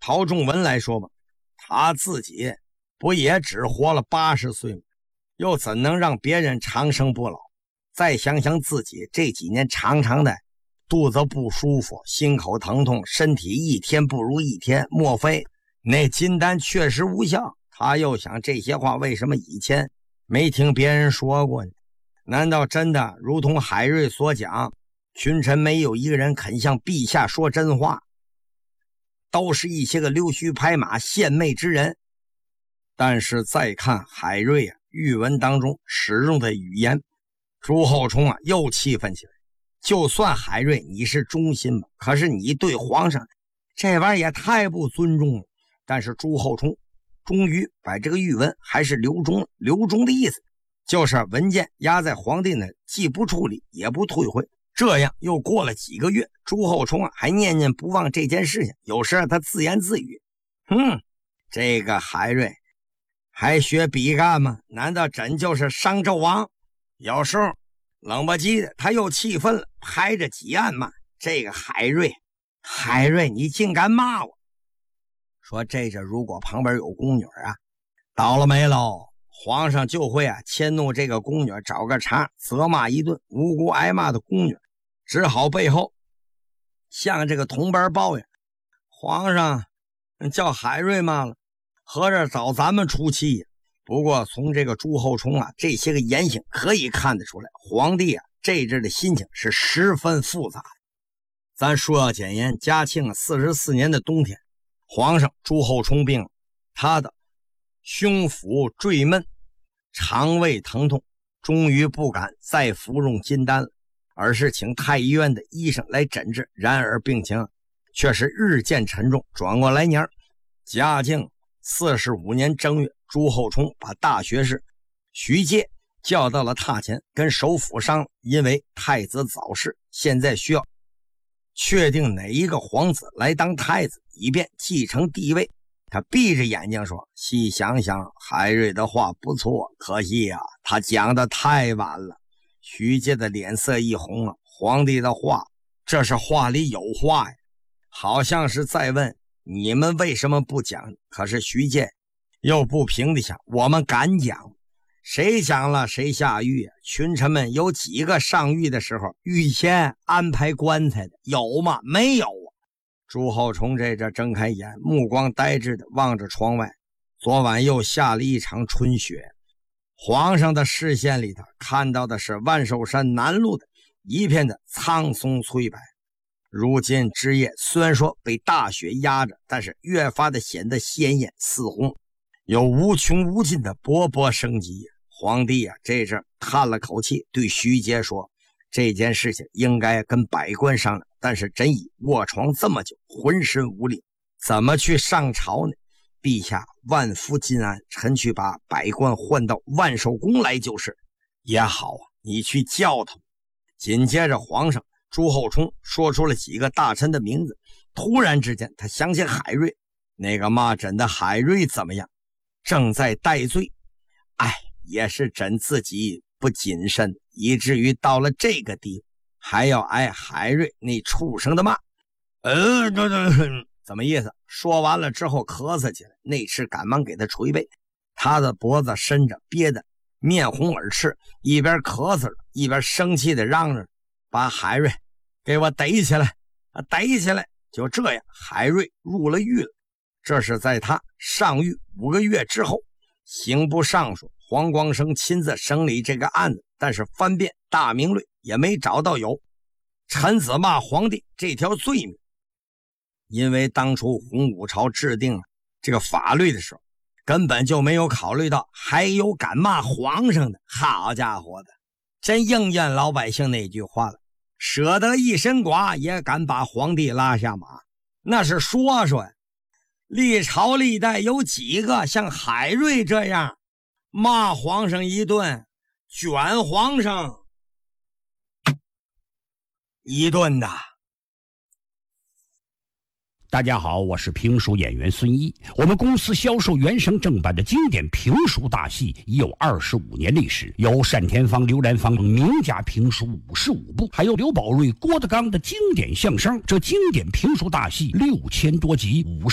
曹仲文来说吧，他自己不也只活了80岁吗？又怎能让别人长生不老？再想想自己这几年常常的肚子不舒服，心口疼痛，身体一天不如一天，莫非那金丹确实无效？他又想，这些话为什么以前没听别人说过呢？难道真的如同海瑞所讲，群臣没有一个人肯向陛下说真话，都是一些个溜须拍马献媚之人？但是再看海瑞谕文当中使用的语言，朱厚熜又气愤起来。就算海瑞你是忠心吧，可是你对皇上这玩意也太不尊重了。但是朱厚熜终于把这个谕文还是留中了。留中的意思就是文件压在皇帝那，既不处理也不退回。这样又过了几个月，朱厚熜还念念不忘这件事情。有时他自言自语，这个海瑞还学比干吗？难道真就是商纣王？有时候冷不叽的他又气愤了，拍着几案骂这个海瑞，你竟敢骂我！说这如果旁边有宫女倒了霉喽，皇上就会迁怒这个宫女，找个茬责骂一顿。无辜挨骂的宫女只好背后向这个同伴抱怨，皇上叫海瑞骂了，合着找咱们出气呀。不过从这个朱厚熜这些个言行可以看得出来，皇帝这阵的心情是十分复杂的。咱说要简言，嘉庆44年的冬天，皇上朱厚熜病了，他的胸腹坠闷，肠胃疼痛，终于不敢再服用金丹了，而是请太医院的医生来诊治。然而病情却是日渐沉重。转过来年，嘉靖45年正月，朱厚熜把大学士徐阶叫到了榻前，跟首辅商，因为太子早逝，现在需要确定哪一个皇子来当太子，以便继承帝位。他闭着眼睛说，细想想，海瑞的话不错，可惜他讲的太晚了。徐阶的脸色一红了，皇帝的话，这是话里有话呀，好像是在问你们为什么不讲。可是徐阶又不平地想，我们敢讲，谁讲了谁下狱群臣们有几个上狱的时候预先安排棺材的？有吗？没有朱厚熜这睁开眼，目光呆滞的望着窗外。昨晚又下了一场春雪，皇上的视线里头看到的是万寿山南麓的一片的苍松翠柏。如今枝叶虽然说被大雪压着，但是越发的显得鲜艳似红，有无穷无尽的勃勃生机。皇帝这阵叹了口气，对徐阶说，这件事情应该跟百官商量，但是朕已卧床这么久，浑身无力，怎么去上朝呢？陛下万福金安，臣去把百官换到万寿宫来就是。也好你去叫他们。紧接着皇上朱厚熜说出了几个大臣的名字，突然之间他想起海瑞，那个骂朕的海瑞怎么样？正在戴罪。也是朕自己不谨慎，以至于到了这个地步，还要挨海瑞那畜生的骂。怎么意思？说完了之后咳嗽起来，内侍赶忙给他捶背，他的脖子伸着，憋得面红耳赤，一边咳嗽一边生气的嚷着，把海瑞给我逮起来，逮起来。就这样，海瑞入了狱了。这是在他上狱5个月之后。刑部尚书黄光生亲自审理这个案子，但是翻遍大明律也没找到有臣子骂皇帝这条罪名。因为当初洪武朝制定这个法律的时候，根本就没有考虑到还有敢骂皇上的。好家伙的，真应验老百姓那句话了，舍得一身剐也敢把皇帝拉下马。那是说呀，历朝历代有几个像海瑞这样骂皇上一顿，卷皇上一顿的。 大家好，我是评书演员孙一。我们公司销售原声正版的经典评书大戏已有25年历史，有单田芳、刘兰芳名家评书55部，还有刘宝瑞、郭德纲的经典相声。这经典评书大戏6000多集，